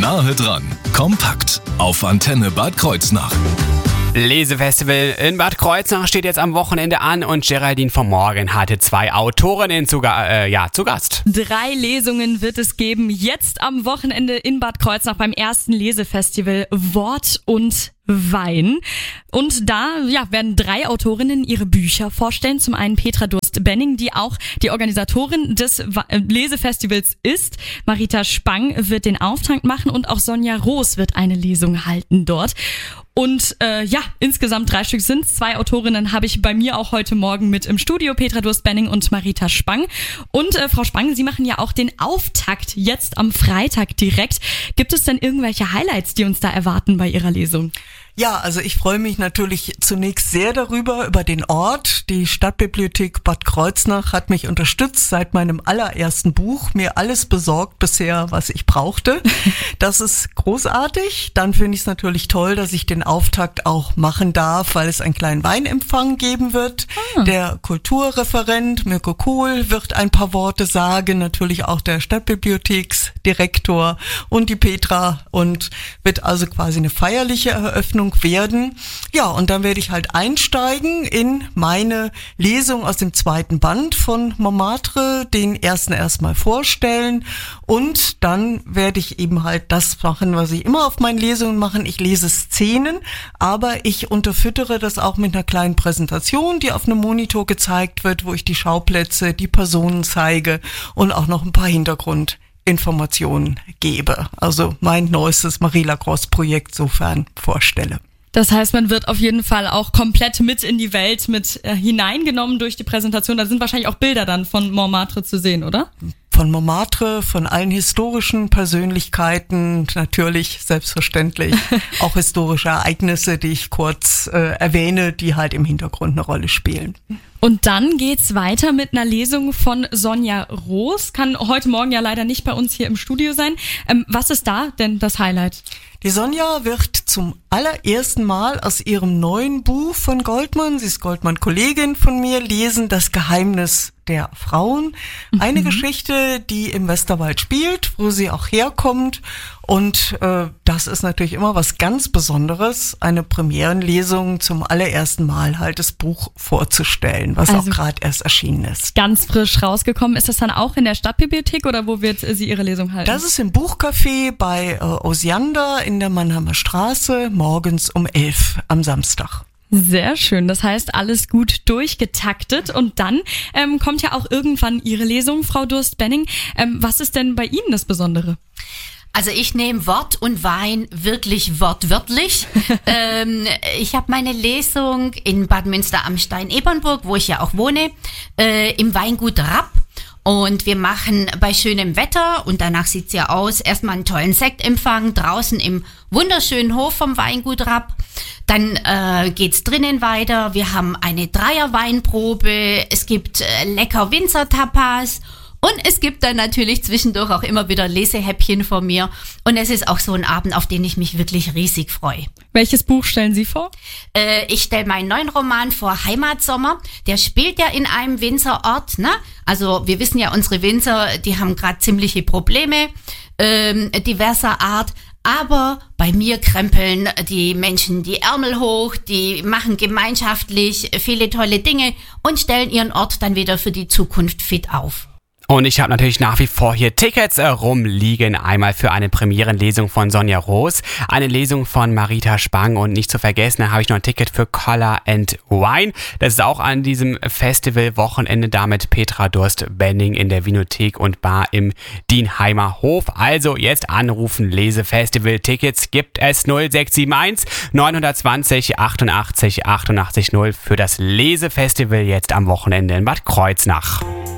Nahe dran, kompakt auf Antenne Bad Kreuznach. Lesefestival in Bad Kreuznach steht jetzt am Wochenende an und Geraldine von Morgen hatte 2 Autorinnen zu Gast. 3 Lesungen wird es geben, jetzt am Wochenende in Bad Kreuznach beim ersten Lesefestival Wort und Wein. Und da werden 3 Autorinnen ihre Bücher vorstellen. Zum einen Petra Durst-Benning, die auch die Organisatorin des Lesefestivals ist. Marita Spang wird den Auftakt machen und auch Sonja Roos wird eine Lesung halten dort. Und insgesamt 3 Stück sind's. 2 Autorinnen habe ich bei mir auch heute Morgen mit im Studio, Petra Durst-Benning und Marita Spang. Und Frau Spang, Sie machen ja auch den Auftakt jetzt am Freitag direkt. Gibt es denn irgendwelche Highlights, die uns da erwarten bei Ihrer Lesung? Ja, also ich freue mich natürlich zunächst sehr über den Ort. Die Stadtbibliothek Bad Kreuznach hat mich unterstützt seit meinem allerersten Buch, mir alles besorgt bisher, was ich brauchte. Das ist großartig. Dann finde ich es natürlich toll, dass ich den Auftakt auch machen darf, weil es einen kleinen Weinempfang geben wird. Der Kulturreferent Mirko Kohl wird ein paar Worte sagen, natürlich auch der Stadtbibliotheksdirektor und die Petra, und wird also quasi eine feierliche Eröffnung werden. Ja, und dann werde ich halt einsteigen in meine Lesung aus dem 2. Band von Montmartre, den ersten erstmal vorstellen, und dann werde ich eben halt das machen, was ich immer auf meinen Lesungen mache. Ich lese Szenen, aber ich unterfüttere das auch mit einer kleinen Präsentation, die auf einem Monitor gezeigt wird, wo ich die Schauplätze, die Personen zeige und auch noch ein paar Hintergrundinformationen gebe. Also mein neuestes Marie-Lacrosse-Projekt sofern vorstelle. Das heißt, man wird auf jeden Fall auch komplett mit in die Welt mit hineingenommen durch die Präsentation. Da sind wahrscheinlich auch Bilder dann von Montmartre zu sehen, oder? Von Montmartre, von allen historischen Persönlichkeiten, natürlich, selbstverständlich, auch historische Ereignisse, die ich kurz erwähne, die halt im Hintergrund eine Rolle spielen. Und dann geht's weiter mit einer Lesung von Sonja Roos. Kann heute Morgen ja leider nicht bei uns hier im Studio sein. Was ist da denn das Highlight? Die Sonja wird zum allerersten Mal aus ihrem neuen Buch von Goldman, sie ist Goldman-Kollegin von mir, lesen, Das Geheimnis der Frauen. Eine Geschichte, die im Westerwald spielt, wo sie auch herkommt. Und das ist natürlich immer was ganz Besonderes, eine Premierenlesung zum allerersten Mal halt das Buch vorzustellen, was also auch gerade erst erschienen ist. Ganz frisch rausgekommen. Ist das dann auch in der Stadtbibliothek oder wo wird sie ihre Lesung halten? Das ist im Buchcafé bei Osiander in der Mannheimer Straße, morgens um 11 am Samstag. Sehr schön, das heißt alles gut durchgetaktet, und dann kommt ja auch irgendwann Ihre Lesung, Frau Durst-Benning. Was ist denn bei Ihnen das Besondere? Also ich nehme Wort und Wein wirklich wortwörtlich. Ich habe meine Lesung in Bad Münster am Stein-Ebernburg, wo ich ja auch wohne, im Weingut Rapp. Und wir machen bei schönem Wetter, und danach sieht's ja aus, erstmal einen tollen Sektempfang draußen im wunderschönen Hof vom Weingut Rapp. Dann geht's drinnen weiter. Wir haben eine Dreierweinprobe. Es gibt lecker Winzer-Tapas. Und es gibt dann natürlich zwischendurch auch immer wieder Lesehäppchen von mir. Und es ist auch so ein Abend, auf den ich mich wirklich riesig freue. Welches Buch stellen Sie vor? Ich stelle meinen neuen Roman vor, Heimatsommer. Der spielt ja in einem Winzerort, ne? Also wir wissen ja, unsere Winzer, die haben gerade ziemliche Probleme diverser Art. Aber bei mir krempeln die Menschen die Ärmel hoch, die machen gemeinschaftlich viele tolle Dinge und stellen ihren Ort dann wieder für die Zukunft fit auf. Und ich habe natürlich nach wie vor hier Tickets rumliegen. Einmal für eine Premierenlesung von Sonja Roos, eine Lesung von Marita Spang, und nicht zu vergessen, da habe ich noch ein Ticket für Color and Wine. Das ist auch an diesem Festival-Wochenende da mit Petra Durst-Benning in der Vinothek und Bar im Dienheimer Hof. Also jetzt anrufen, Lesefestival-Tickets gibt es 0671 920 88 88 0 für das Lesefestival jetzt am Wochenende in Bad Kreuznach.